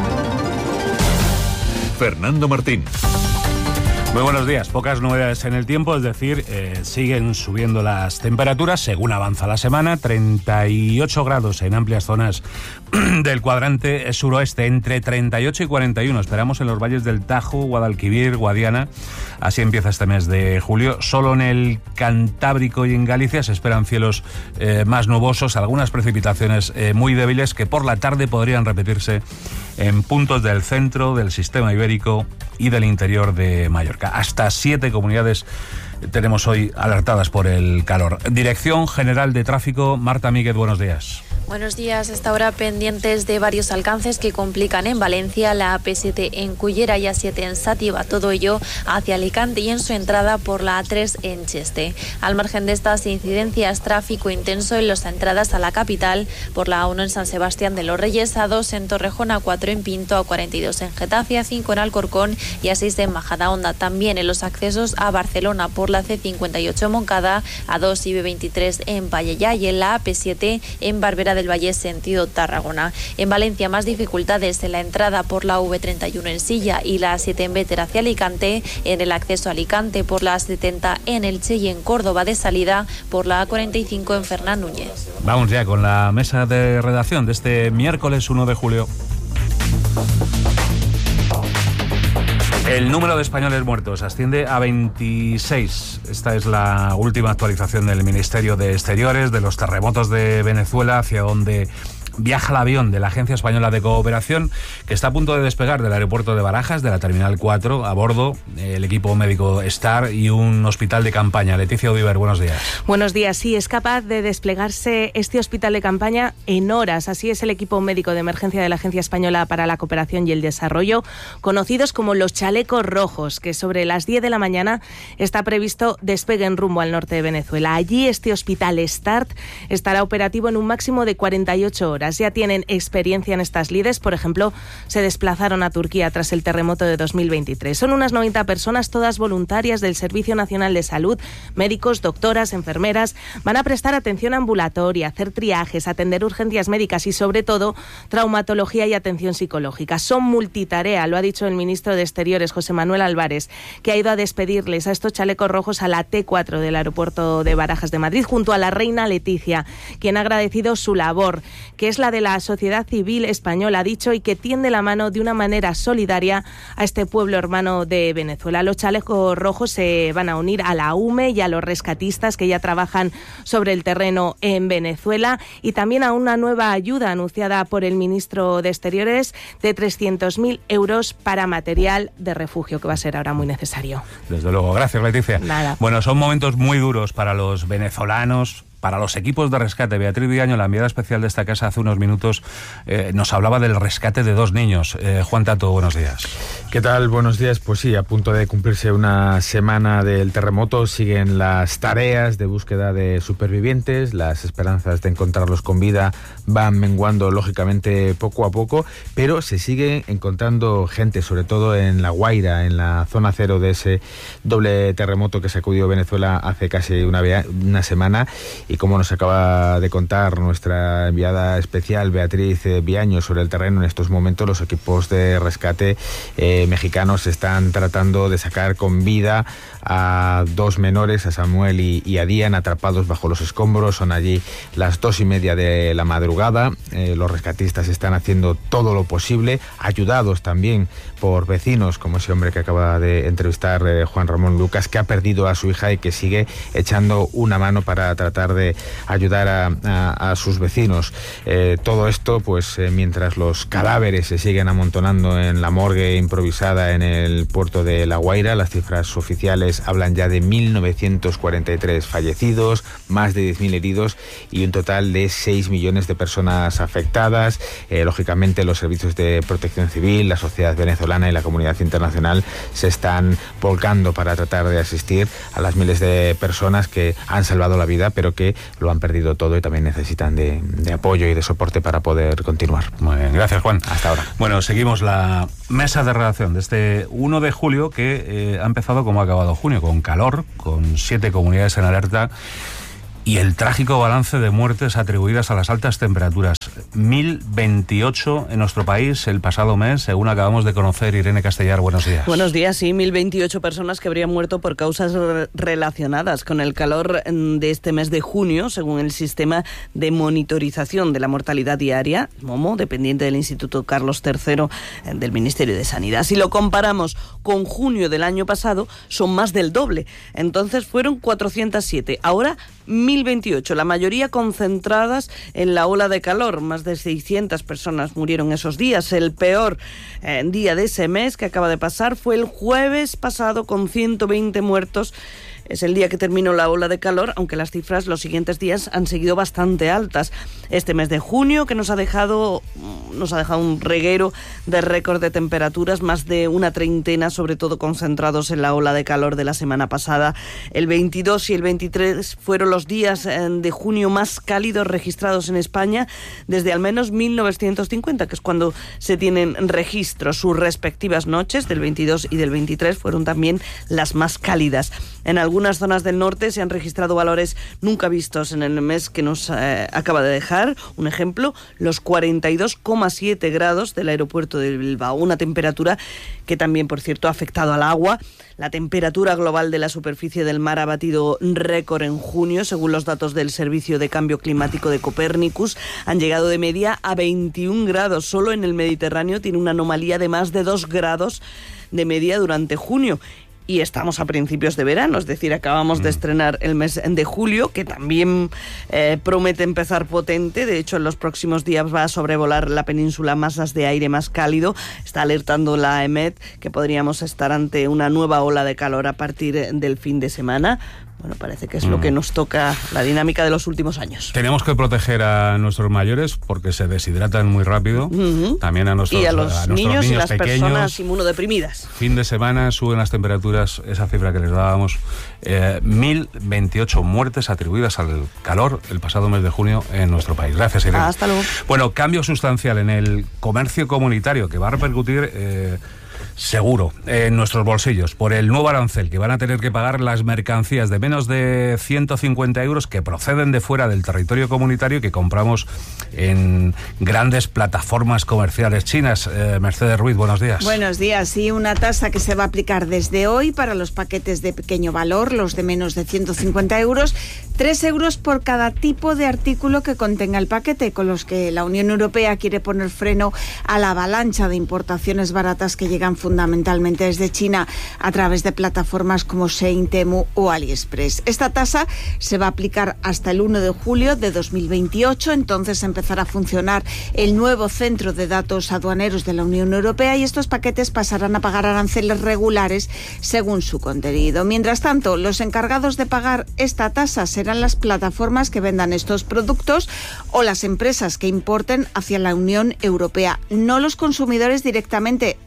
Fernando Martín. Muy buenos días. Pocas novedades en el tiempo, es decir, eh, siguen subiendo las temperaturas según avanza la semana. treinta y ocho grados en amplias zonas del cuadrante suroeste, entre treinta y ocho y cuarenta y uno. Esperamos en los valles del Tajo, Guadalquivir, Guadiana. Así empieza este mes de julio. Solo en el Cantábrico y en Galicia se esperan cielos eh, más nubosos, algunas precipitaciones eh, muy débiles que por la tarde podrían repetirse en puntos del centro, del sistema ibérico y del interior de Mallorca. Hasta siete comunidades tenemos hoy alertadas por el calor. Dirección General de Tráfico, Marta Míguez, buenos días. Buenos días. Hasta ahora pendientes de varios alcances que complican en Valencia, la A P siete en Cullera y A siete en Sátiva, todo ello hacia Alicante y en su entrada por la A tres en Cheste. Al margen de estas incidencias, tráfico intenso en las entradas a la capital, por la A uno en San Sebastián de los Reyes, A dos en Torrejón, A cuatro en Pinto, A cuarenta y dos en Getafe, A cinco en Alcorcón y A seis en Majadahonda. También en los accesos a Barcelona por la C cincuenta y ocho en Moncada, A dos y B veintitrés en Pallejà y en la A P siete en Barbera del Valle sentido Tarragona. En Valencia más dificultades en la entrada por la V treinta y uno en Silla y la A siete en Béter hacia Alicante, en el acceso a Alicante por la A setenta en Elche y en Córdoba de salida por la A cuarenta y cinco en Fernán Núñez. Vamos ya con la mesa de redacción de este miércoles uno de julio. El número de españoles muertos asciende a veintiséis. Esta es la última actualización del Ministerio de Exteriores de los terremotos de Venezuela, hacia donde viaja el avión de la Agencia Española de Cooperación, que está a punto de despegar del aeropuerto de Barajas, de la Terminal cuatro, a bordo el equipo médico STAR y un hospital de campaña. Leticia Udiver, buenos días. Buenos días. Sí, es capaz de desplegarse este hospital de campaña en horas. Así es el equipo médico de emergencia de la Agencia Española para la Cooperación y el Desarrollo, conocidos como los chalecos rojos, que sobre las diez de la mañana está previsto despegue en rumbo al norte de Venezuela. Allí este hospital STAR estará operativo en un máximo de cuarenta y ocho horas. Ya tienen experiencia en estas lides, por ejemplo, se desplazaron a Turquía tras el terremoto de dos mil veintitrés. Son unas noventa personas, todas voluntarias del Servicio Nacional de Salud, médicos, doctoras, enfermeras. Van a prestar atención ambulatoria, hacer triajes, atender urgencias médicas y, sobre todo, traumatología y atención psicológica. Son multitarea, lo ha dicho el ministro de Exteriores, José Manuel Álvarez, que ha ido a despedirles a estos chalecos rojos a la T cuatro del aeropuerto de Barajas de Madrid, junto a la reina Leticia, quien ha agradecido su labor, que es la de la sociedad civil española, ha dicho, y que tiende la mano de una manera solidaria a este pueblo hermano de Venezuela. Los chalecos rojos se van a unir a la U M E y a los rescatistas que ya trabajan sobre el terreno en Venezuela, y también a una nueva ayuda anunciada por el ministro de Exteriores de trescientos mil euros para material de refugio, que va a ser ahora muy necesario. Desde luego. Gracias, Leticia. Nada. Bueno, son momentos muy duros para los venezolanos, para los equipos de rescate. Beatriz Villaño, la enviada especial de esta casa, hace unos minutos eh, nos hablaba del rescate de dos niños. Eh, Juan Tato, buenos días. ¿Qué tal? Buenos días. Pues sí, a punto de cumplirse una semana del terremoto, siguen las tareas de búsqueda de supervivientes. Las esperanzas de encontrarlos con vida van menguando, lógicamente, poco a poco, pero se sigue encontrando gente, sobre todo en La Guaira, en la zona cero de ese doble terremoto que sacudió Venezuela hace casi una, una semana. Y como nos acaba de contar nuestra enviada especial Beatriz Viaño sobre el terreno, en estos momentos los equipos de rescate eh, mexicanos están tratando de sacar con vida a dos menores, a Samuel y, y a Dian, atrapados bajo los escombros. Son allí las dos y media de la madrugada. Eh, los rescatistas están haciendo todo lo posible, ayudados también por vecinos, como ese hombre que acaba de entrevistar eh, Juan Ramón Lucas, que ha perdido a su hija y que sigue echando una mano para tratar de ayudar a, a, a sus vecinos. Eh, todo esto, pues eh, mientras los cadáveres se siguen amontonando en la morgue improvisada en el puerto de La Guaira. Las cifras oficiales hablan ya de mil novecientos cuarenta y tres fallecidos, más de diez mil heridos y un total de seis millones de personas afectadas. Eh, lógicamente, los servicios de protección civil, la sociedad venezolana y la comunidad internacional se están volcando para tratar de asistir a las miles de personas que han salvado la vida, pero que lo han perdido todo y también necesitan de, de apoyo y de soporte para poder continuar. Muy bien, gracias, Juan. Hasta ahora. Bueno, seguimos la mesa de redacción de este uno de julio, que eh, ha empezado como ha acabado junio, con calor, con siete comunidades en alerta y el trágico balance de muertes atribuidas a las altas temperaturas. mil veintiocho en nuestro país el pasado mes, según acabamos de conocer. Irene Castellar, buenos días. Buenos días, sí, mil veintiocho personas que habrían muerto por causas re- relacionadas con el calor de este mes de junio, según el sistema de monitorización de la mortalidad diaria, MOMO, dependiente del Instituto Carlos tercero eh, del Ministerio de Sanidad. Si lo comparamos con junio del año pasado, son más del doble. Entonces fueron cuatrocientos siete, ahora mil veintiocho, la mayoría concentradas en la ola de calor. Más de seiscientas personas murieron esos días. El peor eh, día de ese mes que acaba de pasar fue el jueves pasado, con ciento veinte muertos. Es el día que terminó la ola de calor, aunque las cifras los siguientes días han seguido bastante altas. Este mes de junio, que nos ha dejado, nos ha dejado un reguero de récord de temperaturas, más de una treintena, sobre todo concentrados en la ola de calor de la semana pasada. El veintidós y el veintitrés fueron los días de junio más cálidos registrados en España desde al menos mil novecientos cincuenta, que es cuando se tienen registros. Sus respectivas noches del veintidós y del veintitrés fueron también las más cálidas. En algunas zonas del norte se han registrado valores nunca vistos en el mes que nos eh, acaba de dejar. Un ejemplo, los cuarenta y dos coma siete grados del aeropuerto de Bilbao, una temperatura que también, por cierto, ha afectado al agua. La temperatura global de la superficie del mar ha batido récord en junio, según los datos del Servicio de Cambio Climático de Copernicus. Han llegado de media a veintiún grados. Solo en el Mediterráneo tiene una anomalía de más de dos grados de media durante junio. Y estamos a principios de verano, es decir, acabamos mm. de estrenar el mes de julio, que también eh, promete empezar potente. De hecho, en los próximos días va a sobrevolar la península masas de aire más cálido. Está alertando la EMET que podríamos estar ante una nueva ola de calor a partir del fin de semana. Bueno, parece que es mm. lo que nos toca, la dinámica de los últimos años. Tenemos que proteger a nuestros mayores porque se deshidratan muy rápido. Uh-huh. También a nuestros, y a los a niños, niños y las pequeños. Personas inmunodeprimidas. Fin de semana suben las temperaturas, esa cifra que les dábamos, eh, mil veintiocho muertes atribuidas al calor el pasado mes de junio en nuestro país. Gracias, Irene. Ah, hasta luego. Bueno, cambio sustancial en el comercio comunitario que va a repercutir... Eh, seguro, en nuestros bolsillos, por el nuevo arancel que van a tener que pagar las mercancías de menos de ciento cincuenta euros que proceden de fuera del territorio comunitario y que compramos en grandes plataformas comerciales chinas. Eh, Mercedes Ruiz, buenos días. Buenos días. Sí, una tasa que se va a aplicar desde hoy para los paquetes de pequeño valor, los de menos de ciento cincuenta euros, tres euros por cada tipo de artículo que contenga el paquete, con los que la Unión Europea quiere poner freno a la avalancha de importaciones baratas que llegan fundamentalmente desde China a través de plataformas como Shein, Temu o AliExpress. Esta tasa se va a aplicar hasta el uno de julio de dos mil veintiocho, entonces empezará a funcionar el nuevo centro de datos aduaneros de la Unión Europea y estos paquetes pasarán a pagar aranceles regulares según su contenido. Mientras tanto, los encargados de pagar esta tasa serán las plataformas que vendan estos productos o las empresas que importen hacia la Unión Europea, no los consumidores directamente, aunque tú lo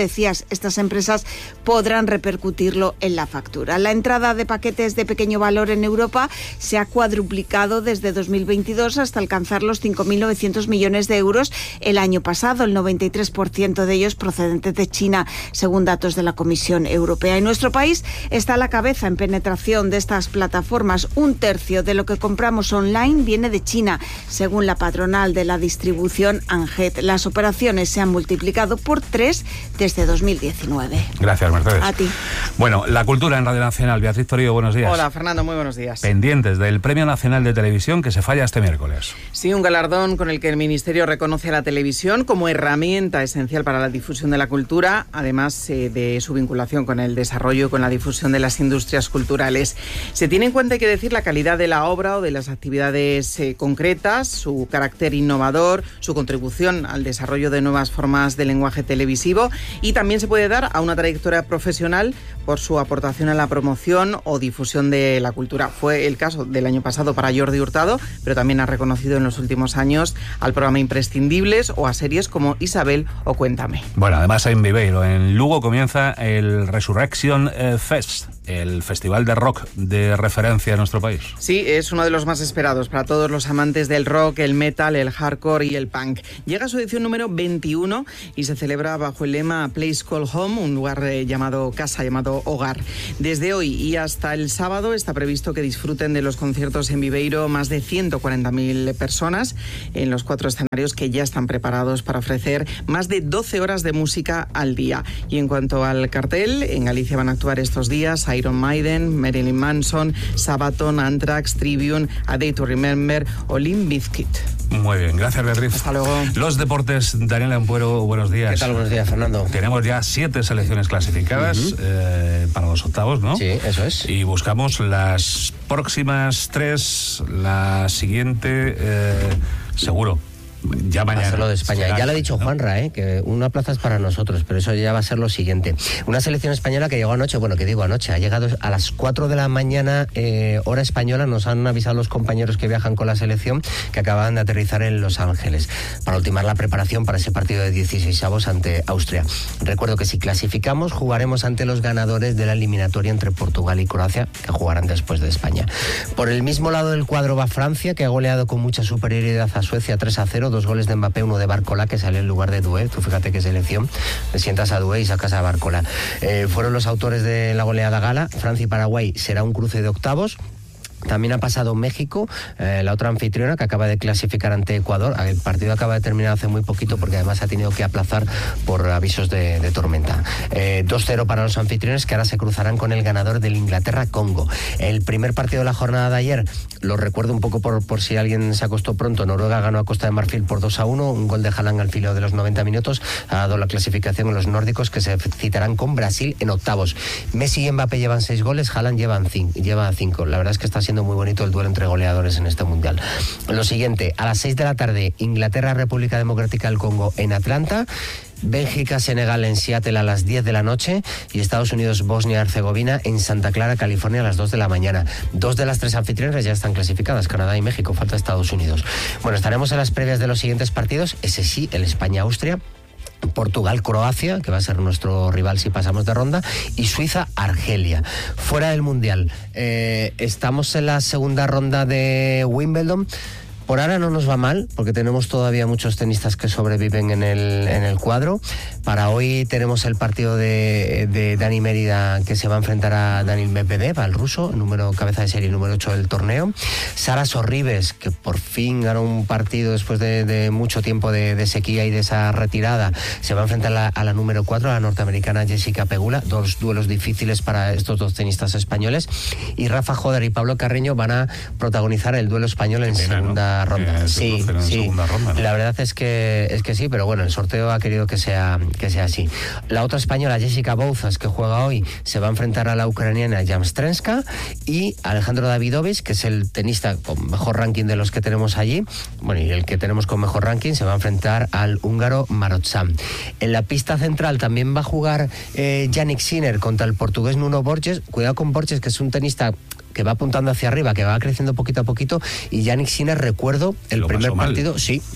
decías, estas empresas podrán repercutirlo en la factura. La entrada de paquetes de pequeño valor en Europa se ha cuadruplicado desde dos mil veintidós hasta alcanzar los cinco mil novecientos millones de euros el año pasado, el noventa y tres por ciento de ellos procedentes de China, según datos de la Comisión Europea. Y nuestro país está a la cabeza en penetración de estas plataformas. Un tercio de lo que compramos online viene de China, según la patronal de la distribución ANGET. Las operaciones se han multiplicado por tres desde dos mil diecinueve. Gracias, Mercedes. A ti. Bueno, la cultura en Radio Nacional. Beatriz Torillo, buenos días. Hola, Fernando, muy buenos días. Pendientes del Premio Nacional de Televisión que se falla este miércoles. Sí, un galardón con el que el Ministerio reconoce a la televisión como herramienta esencial para la difusión de la cultura, además eh, de su vinculación con el desarrollo y con la difusión de las industrias culturales. Se tiene en cuenta, hay que decir, la calidad de la obra o de las actividades eh, concretas, su carácter innovador, su contribución al desarrollo de nuevas formas de lenguaje televisivo, y también se puede dar a una trayectoria profesional por su aportación a la promoción o difusión de la cultura. Fue el caso del año pasado para Jordi Hurtado, pero también ha reconocido en los últimos años al programa Imprescindibles o a series como Isabel o Cuéntame. Bueno, además en Viveiro, en Lugo, comienza el Resurrection Fest, el festival de rock de referencia en nuestro país. Sí, es uno de los más esperados para todos los amantes del rock, el metal, el hardcore y el punk. Llega a su edición número veintiuno y se celebra bajo el lema Place Called Home, un lugar eh, llamado casa, llamado hogar. Desde hoy y hasta el sábado está previsto que disfruten de los conciertos en Viveiro más de ciento cuarenta mil personas en los cuatro escenarios que ya están preparados para ofrecer más de doce horas de música al día. Y en cuanto al cartel, en Galicia van a actuar estos días Iron Maiden, Marilyn Manson, Sabaton, Anthrax, Trivium, A Day to Remember o Limp Bizkit. Muy bien, gracias, Beatriz. Hasta luego. Los deportes, Daniel Ampuero, buenos días. ¿Qué tal? Buenos días, Fernando. Tenemos ya siete selecciones clasificadas uh-huh. eh, para los octavos, ¿no? Sí, eso es. Y buscamos las próximas tres, la siguiente, eh, seguro. Ya mañana. Va a ser lo de España. Será, ya lo ha dicho, ¿no? Juanra, ¿eh? Que una plaza es para nosotros, pero eso ya va a ser lo siguiente. Una selección española que llegó anoche, bueno, que digo anoche, ha llegado a las cuatro de la mañana, eh, hora española. Nos han avisado los compañeros que viajan con la selección que acaban de aterrizar en Los Ángeles para ultimar la preparación para ese partido de dieciseisavos ante Austria. Recuerdo que si clasificamos, jugaremos ante los ganadores de la eliminatoria entre Portugal y Croacia, que jugarán después de España. Por el mismo lado del cuadro va Francia, que ha goleado con mucha superioridad a Suecia tres a cero. Dos goles de Mbappé, uno de Barcola, que sale en lugar de Doué. Tú fíjate qué selección, le sientas a Doué y sacas a Barcola. Eh, fueron los autores de la goleada gala. Francia y Paraguay será un cruce de octavos. También ha pasado México, eh, la otra anfitriona, que acaba de clasificar ante Ecuador. El partido acaba de terminar hace muy poquito porque además ha tenido que aplazar por avisos de, de tormenta. Eh, dos cero para los anfitriones, que ahora se cruzarán con el ganador del Inglaterra-Congo. El primer partido de la jornada de ayer, lo recuerdo un poco por, por si alguien se acostó pronto. Noruega ganó a Costa de Marfil por dos a uno, un gol de Haaland al filo de los noventa minutos. Ha dado la clasificación en los nórdicos, que se citarán con Brasil en octavos. Messi y Mbappé llevan seis goles, Haaland llevan cinco, lleva cinco. La verdad es que está siendo muy bonito el duelo entre goleadores en este mundial. Lo siguiente, a las seis de la tarde, Inglaterra, República Democrática del Congo en Atlanta. Bélgica, Senegal en Seattle a las diez de la noche y Estados Unidos, Bosnia y Herzegovina en Santa Clara, California a las dos de la mañana. Dos de las tres anfitriones ya están clasificadas, Canadá y México, falta Estados Unidos. Bueno, estaremos en las previas de los siguientes partidos, ese sí, el España-Austria, Portugal-Croacia, que va a ser nuestro rival si pasamos de ronda, y Suiza-Argelia. Fuera del Mundial, eh, estamos en la segunda ronda de Wimbledon. Por ahora no nos va mal, porque tenemos todavía muchos tenistas que sobreviven en el, en el cuadro. Para hoy tenemos el partido de, de Dani Mérida, que se va a enfrentar a Daniil Medvedev, al ruso, número cabeza de serie número ocho del torneo. Sara Sorribes, que por fin ganó un partido después de, de mucho tiempo de, de sequía y de esa retirada, se va a enfrentar a la, a la número cuatro, a la norteamericana Jessica Pegula. Dos duelos difíciles para estos dos tenistas españoles. Y Rafa Joder y Pablo Carreño van a protagonizar el duelo español en Pena, segunda ¿no? ronda. Eh, sí, sí. Segunda ronda, ¿no? La verdad es que es que sí, pero bueno, el sorteo ha querido que sea que sea así. La otra española, Jessica Bouzas, que juega hoy, se va a enfrentar a la ucraniana Jamstrenska, y Alejandro Davidovich, que es el tenista con mejor ranking de los que tenemos allí, bueno, y el que tenemos con mejor ranking, se va a enfrentar al húngaro Marotzan. En la pista central también va a jugar eh, Jannik Sinner contra el portugués Nuno Borges. Cuidado con Borges, que es un tenista que va apuntando hacia arriba, que va creciendo poquito a poquito, y Jannik Sinner, recuerdo, el primer partido, sí,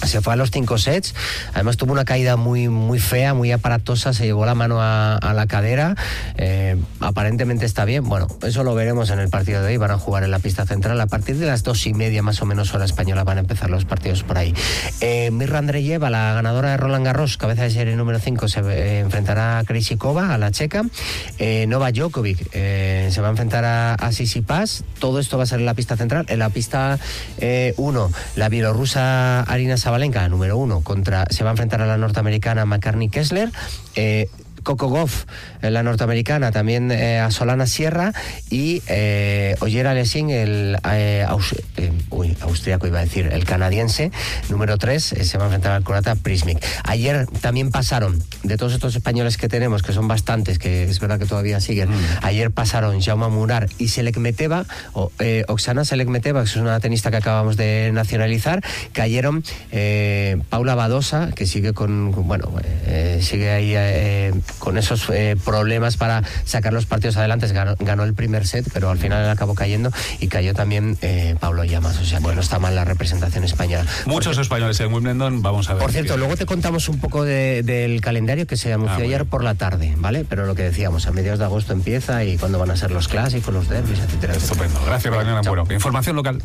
se fue a los cinco sets, además tuvo una caída muy, muy fea, muy aparatosa, se llevó la mano a, a la cadera, eh, aparentemente está bien, bueno, eso lo veremos en el partido de hoy, van a jugar en la pista central, a partir de las dos y media más o menos hora española van a empezar los partidos por ahí. Eh, Mirra Andreeva, la ganadora de Roland Garros, cabeza de serie número cinco, se eh, enfrentará a Krejcikova, a la checa. Eh, Novak Djokovic eh, se va a enfrentar a, a Tsitsipas. Todo esto va a ser en la pista central. En la pista uno, eh, la bielorrusa Arina Sabalenka, número uno, contra, se va a enfrentar a la norteamericana McCartney Kessler. Eh, Coco Gauff, la norteamericana, también eh, a Solana Sierra, y eh, Ogier Aliassime, el eh, aus, eh, uy, austriaco iba a decir, el canadiense, número tres, eh, se va a enfrentar al croata Prismic. Ayer también pasaron, de todos estos españoles que tenemos, que son bastantes, que es verdad que todavía siguen, mm. ayer pasaron Jaume Munar y Selekmeteva, o, eh, Oksana Selekmeteva, que es una tenista que acabamos de nacionalizar, cayeron eh, Paula Badosa, que sigue con, bueno, eh, sigue ahí eh, con esos eh, problemas para sacar los partidos adelante. Ganó, ganó el primer set, pero al final acabó cayendo, y cayó también eh, Pablo Llamas, o sea que bueno, no está mal la representación española. Muchos por españoles en Wimbledon, vamos a ver. Por cierto, luego te contamos un poco de, del calendario que se anunció ah, ayer bueno. por la tarde, ¿vale? Pero lo que decíamos, a mediados de agosto empieza, y cuándo van a ser los clásicos, los derbis, etcétera. Estupendo, gracias, Daniela. Bueno, información local.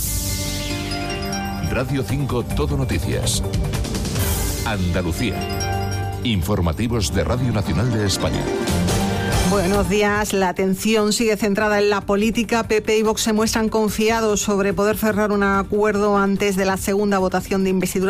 Radio cinco Todo Noticias. Andalucía. Informativos de Radio Nacional de España. Buenos días. La atención sigue centrada en la política. P P y Vox se muestran confiados sobre poder cerrar un acuerdo antes de la segunda votación de investidura